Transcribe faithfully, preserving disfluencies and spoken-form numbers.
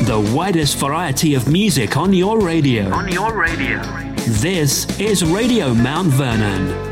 The widest variety of music on your radio. On your radio. This is Radio Mount Vernon.